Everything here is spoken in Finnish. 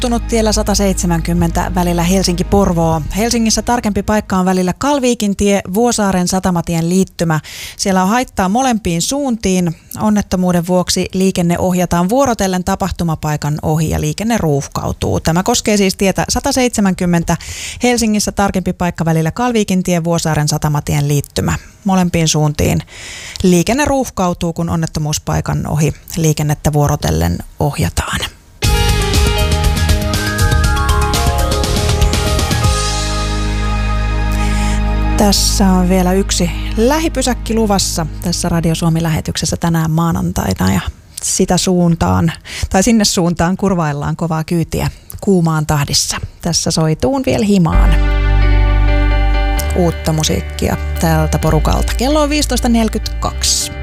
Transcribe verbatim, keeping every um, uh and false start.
muuttunut tiellä sata seitsemänkymmentä välillä Helsinki-Porvoo. Helsingissä tarkempi paikka on välillä Kalviikintie, Vuosaaren satamatien liittymä. Siellä on haittaa molempiin suuntiin. Onnettomuuden vuoksi liikenne ohjataan vuorotellen tapahtumapaikan ohi ja liikenne ruuhkautuu. Tämä koskee siis tietä sata seitsemänkymmentä. Helsingissä tarkempi paikka välillä Kalviikintie, Vuosaaren satamatien liittymä. Molempiin suuntiin liikenne ruuhkautuu, kun onnettomuuspaikan ohi liikennettä vuorotellen ohjataan. Tässä on vielä yksi lähipysäkki luvassa tässä Radio Suomi-lähetyksessä tänään maanantaina ja sitä suuntaan, tai sinne suuntaan kurvaillaan kovaa kyytiä kuumaan tahdissa. Tässä soi Tuun viel himaan. Uutta musiikkia tältä porukalta. Kello on viisitoista neljäkymmentäkaksi.